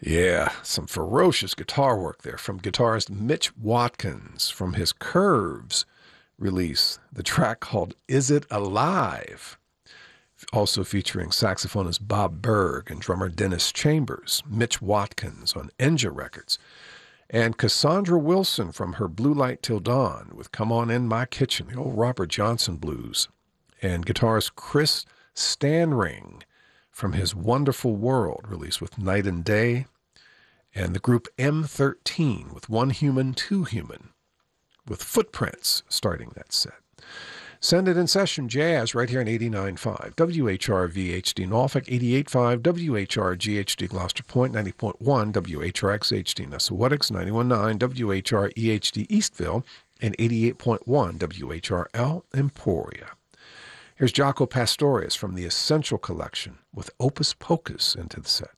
Yeah, some ferocious guitar work there from guitarist Mitch Watkins from his Curves release, the track called Is It Alive? Also featuring saxophonist Bob Berg and drummer Dennis Chambers, Mitch Watkins on Enja Records, and Cassandra Wilson from her Blue Light Till Dawn with Come On In My Kitchen, the old Robert Johnson blues, and guitarist Chris Stanring from his Wonderful World release with Night and Day, and the group M13 with One Human, Two Human, with Footprints starting that set. Send it in session jazz right here on 89.5 WHRV HD Norfolk, 88.5 WHRG Gloucester Point, 90.1 WHRX HD Nessawatix, 91.9 WHREHD Eastville, and 88.1 WHRL Emporia. Here's Jaco Pastorius from the Essential Collection with Opus Pocus into the set.